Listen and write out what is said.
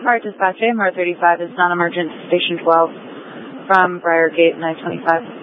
Heart Dispatch, AMR 35 is non-emergent Station 12 from Briargate 925.